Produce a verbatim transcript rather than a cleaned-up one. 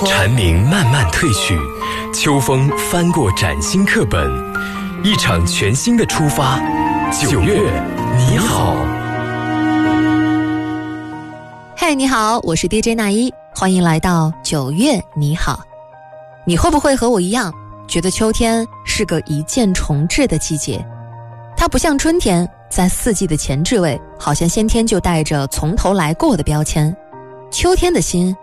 蝉鸣慢慢褪去，秋风翻过崭新课本，一场全新的出发。九月你好。 嗨，你好，我是 D J 那一，欢迎来到九月你好。你会不会和我一样，觉得秋天是个一见重至的季节？它不像春天，在四季的前置位，好像先天就带着从头来过的标签。秋天的心